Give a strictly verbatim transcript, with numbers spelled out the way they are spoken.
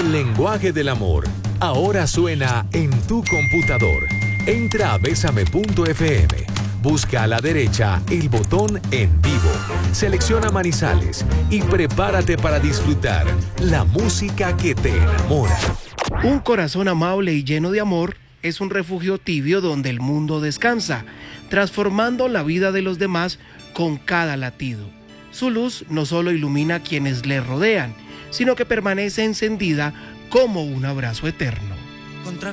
El lenguaje del amor ahora suena en tu computador. Entra a besame punto efe eme. Busca a la derecha el botón En Vivo. Selecciona Manizales y prepárate para disfrutar la música que te enamora. Un corazón amable y lleno de amor es un refugio tibio donde el mundo descansa, transformando la vida de los demás con cada latido. Su luz no solo ilumina a quienes le rodean, sino que permanece encendida como un abrazo eterno.